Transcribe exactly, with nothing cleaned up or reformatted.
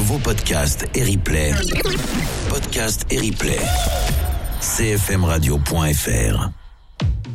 vos podcasts et replays. Podcasts et replays. c f m radio point f r